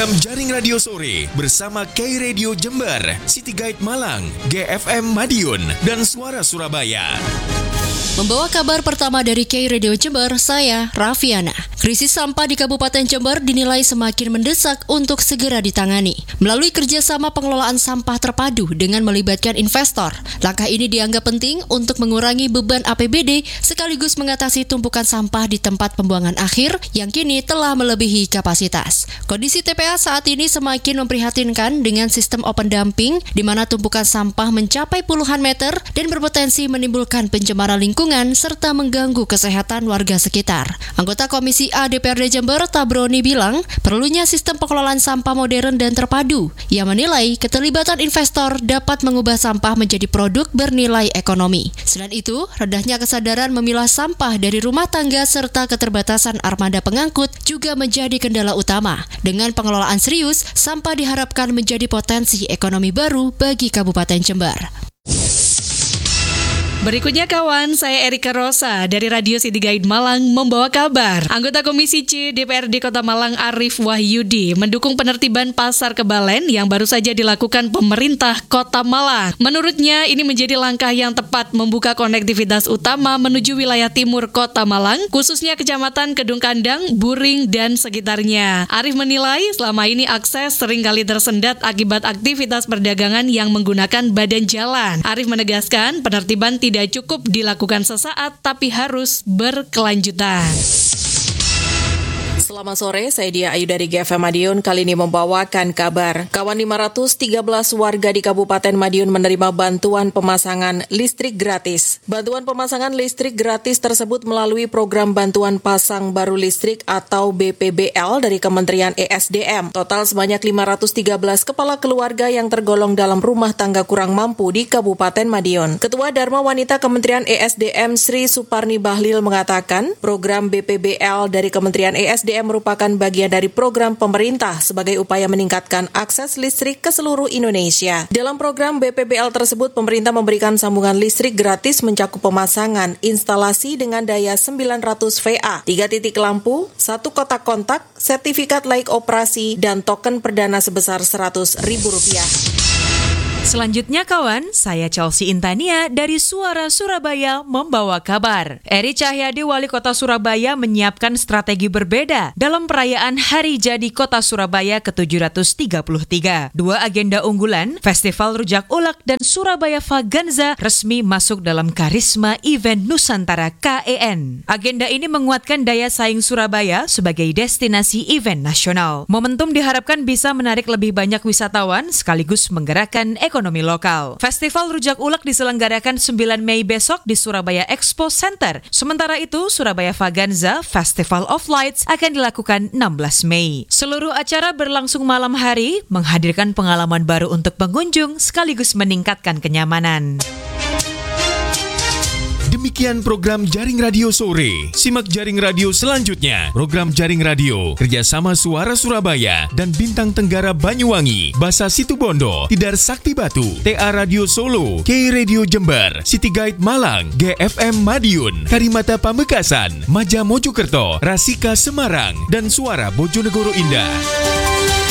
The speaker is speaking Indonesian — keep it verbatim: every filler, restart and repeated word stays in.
program Jaring Radio Sore bersama K Radio Jember, City Guide Malang, G F M Madiun, dan Suara Surabaya. Membawa kabar pertama dari K Radio Jember, saya Raffiana. Krisis sampah di Kabupaten Jember dinilai semakin mendesak untuk segera ditangani. Melalui kerjasama pengelolaan sampah terpadu dengan melibatkan investor, langkah ini dianggap penting untuk mengurangi beban A P B D sekaligus mengatasi tumpukan sampah di tempat pembuangan akhir yang kini telah melebihi kapasitas. Kondisi T P A saat ini semakin memprihatinkan dengan sistem open dumping di mana tumpukan sampah mencapai puluhan meter dan berpotensi menimbulkan pencemaran lingkungan serta mengganggu kesehatan warga sekitar. Anggota Komisi A D P R D Jember, Tabroni, bilang perlunya sistem pengelolaan sampah modern dan terpadu. Ia menilai keterlibatan investor dapat mengubah sampah menjadi produk bernilai ekonomi. Selain itu, rendahnya kesadaran memilah sampah dari rumah tangga serta keterbatasan armada pengangkut juga menjadi kendala utama. Dengan pengelolaan serius, sampah diharapkan menjadi potensi ekonomi baru bagi Kabupaten Jember. Berikutnya kawan, saya Erika Rosa dari Radio City Guide Malang membawa kabar. Anggota Komisi C D P R D Kota Malang Arif Wahyudi mendukung penertiban Pasar Kebalen yang baru saja dilakukan pemerintah Kota Malang. Menurutnya ini menjadi langkah yang tepat membuka konektivitas utama menuju wilayah timur Kota Malang, khususnya Kecamatan Kedung Kandang, Buring, dan sekitarnya. Arif menilai selama ini akses seringkali tersendat akibat aktivitas perdagangan yang menggunakan badan jalan. Arif menegaskan penertiban tidak tidak cukup dilakukan sesaat, tapi harus berkelanjutan. Selamat sore, saya Dia Ayu dari G F M Madiun, kali ini membawakan kabar. Kawan lima ratus tiga belas warga di Kabupaten Madiun menerima bantuan pemasangan listrik gratis. Bantuan pemasangan listrik gratis tersebut melalui program bantuan pasang baru listrik atau B P B L dari Kementerian E S D M. Total sebanyak lima ratus tiga belas kepala keluarga yang tergolong dalam rumah tangga kurang mampu di Kabupaten Madiun. Ketua Dharma Wanita Kementerian E S D M Sri Suparni Bahlil mengatakan, program B P B L dari Kementerian E S D M merupakan bagian dari program pemerintah sebagai upaya meningkatkan akses listrik ke seluruh Indonesia. Dalam program B P B L tersebut, pemerintah memberikan sambungan listrik gratis mencakup pemasangan instalasi dengan daya sembilan ratus watt, tiga titik lampu, satu kotak kontak, sertifikat layak operasi, dan token perdana sebesar seratus ribu rupiah. Selanjutnya kawan, saya Chelsea Intania dari Suara Surabaya membawa kabar. Eri Cahyadi, Wali Kota Surabaya, menyiapkan strategi berbeda dalam perayaan Hari Jadi Kota Surabaya ke tujuh ratus tiga puluh tiga. Dua agenda unggulan, Festival Rujak Ulek dan Surabaya Vaganza, resmi masuk dalam Karisma Event Nusantara K E N. Agenda ini menguatkan daya saing Surabaya sebagai destinasi event nasional. Momentum diharapkan bisa menarik lebih banyak wisatawan sekaligus menggerakkan ekonomi ekonomi lokal. Festival Rujak Ulek diselenggarakan sembilan Mei besok di Surabaya Expo Center. Sementara itu, Surabaya Vaganza Festival of Lights akan dilakukan enam belas Mei. Seluruh acara berlangsung malam hari, menghadirkan pengalaman baru untuk pengunjung sekaligus meningkatkan kenyamanan. Demikian program Jaring Radio Sore. Simak Jaring Radio selanjutnya. Program Jaring Radio kerjasama Suara Surabaya dan Bintang Tenggara Banyuwangi, Basa Situbondo, Tidar Sakti Batu, T A Radio Solo, K Radio Jember, City Guide Malang, G F M Madiun, Karimata Pamekasan, Maja Mojokerto, Rasika Semarang, dan Suara Bojonegoro Indah.